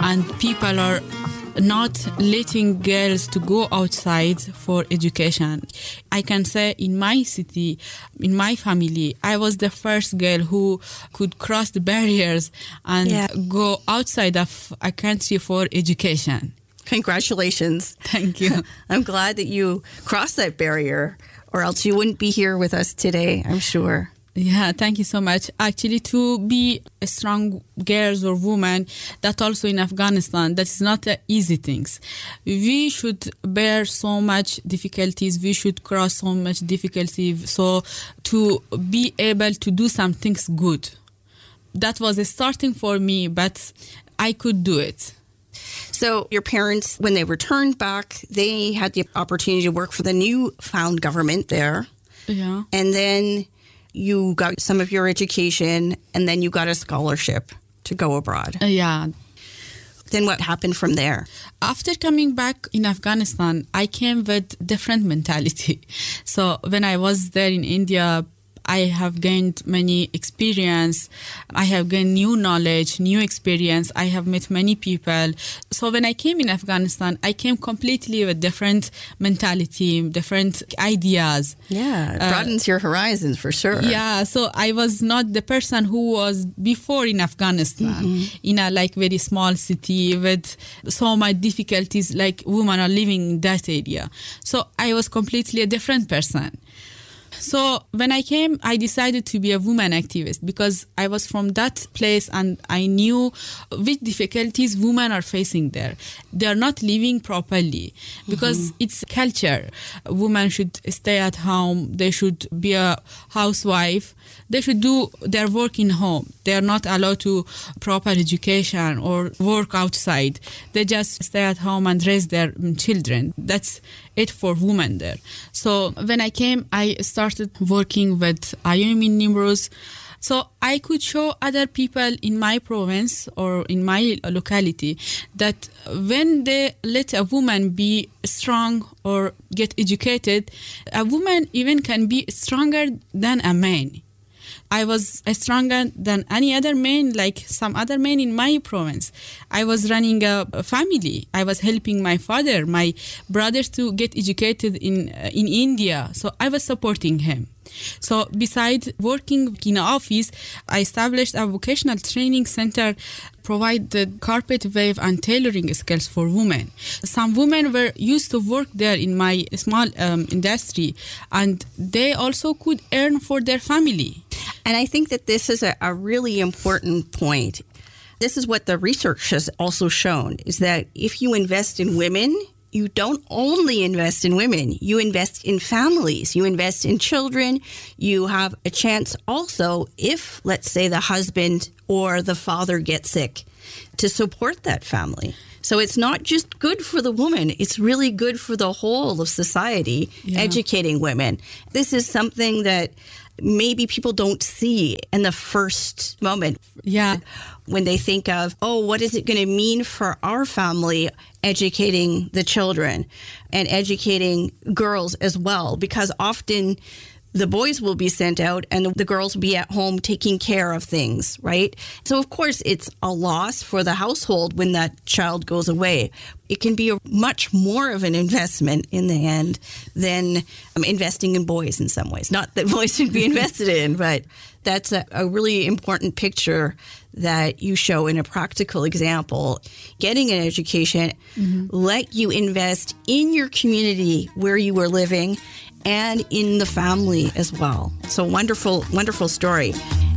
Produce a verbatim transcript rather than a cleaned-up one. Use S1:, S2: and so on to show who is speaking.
S1: and people are not letting girls to go outside for education. I can say in my city, in my family, I was the first girl who could cross the barriers and yeah. go outside of a country for education.
S2: Congratulations.
S1: Thank you.
S2: I'm glad that you crossed that barrier, or else you wouldn't be here with us today, I'm sure.
S1: Yeah, thank you so much. Actually, to be a strong girls or woman, that also in Afghanistan, that is not an easy things. We should bear so much difficulties. We should cross so much difficulty. So to be able to do some things good. That was a starting for me, but I could do it.
S2: So your parents, when they returned back, they had the opportunity to work for the new found government there.
S1: Yeah.
S2: And then you got some of your education, and then you got a scholarship to go abroad.
S1: Uh, yeah.
S2: Then what happened from there?
S1: After coming back in Afghanistan, I came with different mentality. So when I was there in India, I have gained many experience. I have gained new knowledge, new experience. I have met many people. So when I came in Afghanistan, I came completely with different mentality, different ideas.
S2: Yeah, it broadens uh, your horizons for sure.
S1: Yeah, so I was not the person who was before in Afghanistan, mm-hmm. in a like very small city with so much difficulties, like women are living in that area. So I was completely a different person. So when I came, I decided to be a woman activist because I was from that place and I knew which difficulties women are facing there. They are not living properly because mm-hmm. it's culture. Women should stay at home. They should be a housewife. They should do their work in home. They are not allowed to proper education or work outside. They just stay at home and raise their children. That's it for women there. So when I came, I started working with I O M in Nimruz. So I could show other people in my province or in my locality that when they let a woman be strong or get educated, a woman even can be stronger than a man. I was stronger than any other man, like some other men in my province. I was running a, a family. I was helping my father, my brothers to get educated in uh, in India. So I was supporting him. So besides working in an office, I established a vocational training center, provide the carpet wave and tailoring skills for women. Some women were used to work there in my small um, industry, and they also could earn for their family.
S2: And I think that this is a, a really important point. This is what the research has also shown, is that if you invest in women, you don't only invest in women, you invest in families, you invest in children. You have a chance also, if, let's say, the husband or the father gets sick, to support that family. So it's not just good for the woman, it's really good for the whole of society, yeah. educating women. This is something that maybe people don't see in the first moment.
S1: Yeah.
S2: When they think of, oh, what is it going to mean for our family educating the children and educating girls as well? Because often the boys will be sent out and the girls will be at home taking care of things, right? So, of course, it's a loss for the household when that child goes away. It can be a much more of an investment in the end than um, investing in boys in some ways. Not that boys should be invested in, but that's a, a really important picture that you show in a practical example. Getting an education, mm-hmm. let you invest in your community where you were living and in the family as well. So wonderful, wonderful story.